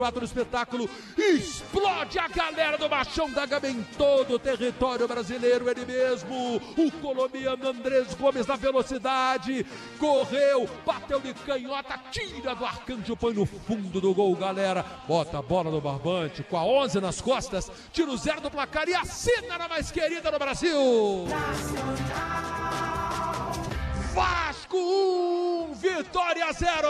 do espetáculo, explode a galera do Machão da Gama em todo o território brasileiro. Ele mesmo, o colombiano Andrés Gomes na velocidade, correu, bateu de canhota, tira do Arcanjo, põe no fundo do gol, galera. Bota a bola no barbante, com a 11 nas costas, tira o 0 do placar e assina na mais querida do Brasil. Vasco 1, Vitória 0.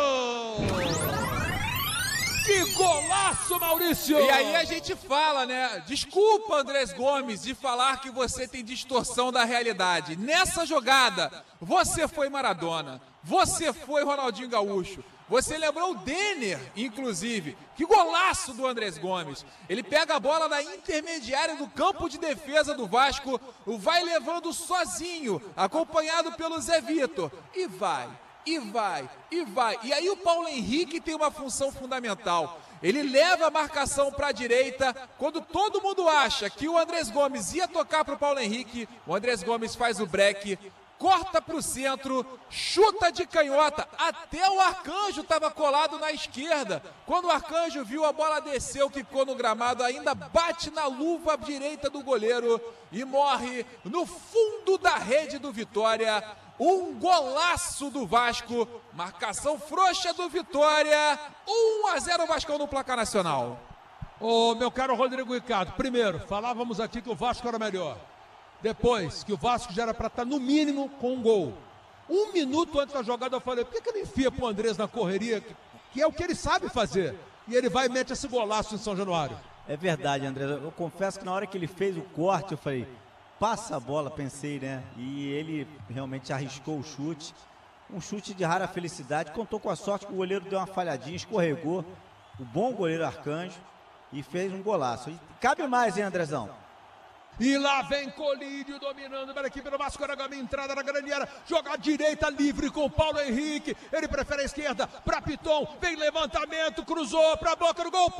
Que golaço, Maurício! E aí a gente fala, né? Desculpa, Andrés Gomes, de falar que você tem distorção da realidade. Nessa jogada, você foi Maradona, você foi Ronaldinho Gaúcho, você lembrou o Denner, inclusive. Que golaço do Andrés Gomes. Ele pega a bola na intermediária do campo de defesa do Vasco, vai levando sozinho, acompanhado pelo Zé Vitor, e vai. E vai. E aí o Paulo Henrique tem uma função fundamental. Ele leva a marcação para a direita. Quando todo mundo acha que o Andrés Gomes ia tocar para o Paulo Henrique, o Andrés Gomes faz o break, corta para o centro, chuta de canhota. Até o Arcanjo estava colado na esquerda. Quando o Arcanjo viu a bola desceu, ficou no gramado, ainda bate na luva direita do goleiro e morre no fundo da rede do Vitória. Um golaço do Vasco, marcação frouxa do Vitória, 1-0 Vascão no placar nacional. Ô, meu caro Rodrigo Ricardo, primeiro, falávamos aqui que o Vasco era melhor. Depois, que o Vasco já era para estar no mínimo com um gol. 1 minuto antes da jogada eu falei, por que ele enfia pro Andrés na correria, que é o que ele sabe fazer? E ele vai e mete esse golaço em São Januário. É verdade, Andrés, eu confesso que na hora que ele fez o corte, eu falei... Passa a bola, pensei, né? E ele realmente arriscou o chute. Um chute de rara felicidade. Contou com a sorte que o goleiro deu uma falhadinha, escorregou. O bom goleiro Arcanjo e fez um golaço. E cabe mais, hein, Andrezão? E lá vem Colídio dominando pela equipe do Vasco da Gama, entrada na grande área, joga à direita livre com o Paulo Henrique. Ele prefere a esquerda para Piton. Vem levantamento, cruzou para a boca do gol.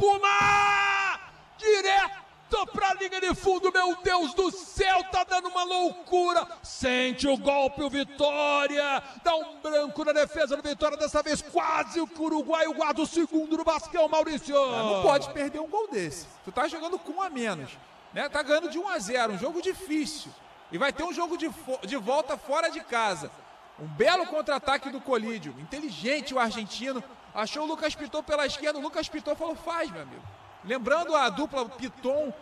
Puma! Direto! Pra linha de fundo, meu Deus do céu, tá dando uma loucura. Sente o golpe, o Vitória. Dá um branco na defesa do Vitória. Dessa vez quase o uruguaio guarda o segundo no Vascão, Maurício. Não pode perder um gol desse. Tu tá jogando com 1 a menos, né? Tá ganhando de 1-0, um jogo difícil. E vai ter um jogo de volta fora de casa. Um belo contra-ataque do Colídio. Inteligente o argentino. Achou o Lucas Piton pela esquerda. O Lucas Piton falou, faz, meu amigo. Lembrando a dupla Piton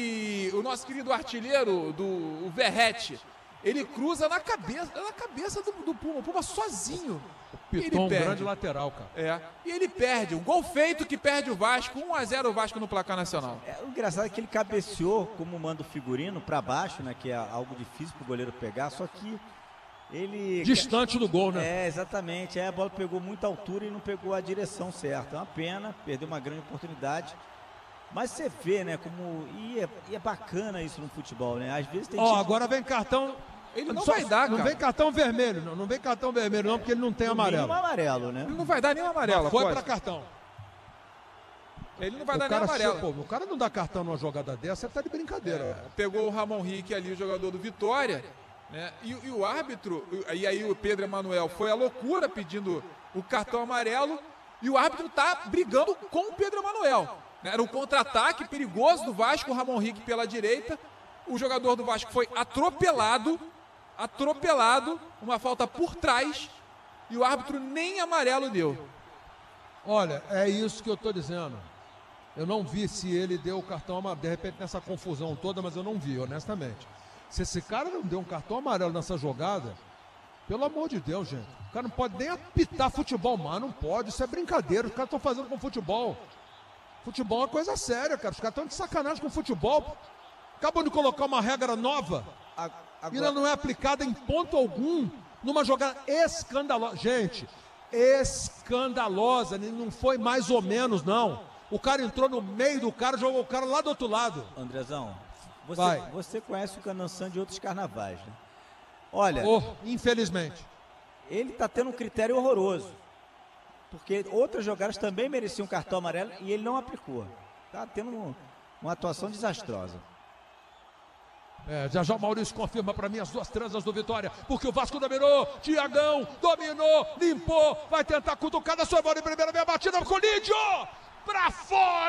e o nosso querido artilheiro, o Verratti, ele cruza na cabeça do Puma, o Puma sozinho. O Piton, um grande lateral, cara. E ele perde, um gol feito que perde o Vasco, 1-0 o Vasco no placar nacional. O engraçado é que ele cabeceou, como manda o figurino, para baixo, né, que é algo difícil pro goleiro pegar, só que ele... Distante do gol, né? Exatamente, a bola pegou muita altura e não pegou a direção certa. É uma pena, perdeu uma grande oportunidade. Mas você vê, né, como... E é bacana isso no futebol, né? Às vezes tem... Agora vem cartão... Ele não vai dar, cara. Não vem cartão vermelho, não vem cartão vermelho não, porque ele não tem amarelo. Nenhum amarelo, né? Ele não vai dar nenhum amarelo. Mas foi para cartão. Ele não vai dar nenhum amarelo. O cara não dá cartão numa jogada dessa, ele tá de brincadeira. Pegou o Ramon Rick ali, o jogador do Vitória, né? E o árbitro, e aí o Pedro Emanuel foi à loucura pedindo o cartão amarelo, e o árbitro tá brigando com o Pedro Emanuel. Era um contra-ataque perigoso do Vasco, o Ramon Rick pela direita. O jogador do Vasco foi atropelado, uma falta por trás, e o árbitro nem amarelo deu. Olha, é isso que eu estou dizendo. Eu não vi se ele deu o cartão amarelo, de repente nessa confusão toda, mas eu não vi, honestamente. Se esse cara não deu um cartão amarelo nessa jogada, pelo amor de Deus, gente. O cara não pode nem apitar futebol, mas não pode, isso é brincadeira, os caras estão fazendo com futebol. Futebol é uma coisa séria, cara. Os caras estão de sacanagem com o futebol. Acabam de colocar uma regra nova. E ela não é aplicada em ponto algum numa jogada escandalosa. Gente, escandalosa. Não foi mais ou menos, não. O cara entrou no meio do cara, jogou o cara lá do outro lado. Andrezão, você conhece o Canançã de outros carnavais, né? Olha... infelizmente. Ele tá tendo um critério horroroso. Porque outras jogadas também mereciam cartão amarelo e ele não aplicou. Tá tendo uma atuação desastrosa. Já o Maurício confirma para mim as 2 transas do Vitória, porque o Vasco dominou, Tiagão dominou, limpou, vai tentar cutucar da sua bola em primeira, vem a batida, Colídio! pra fora!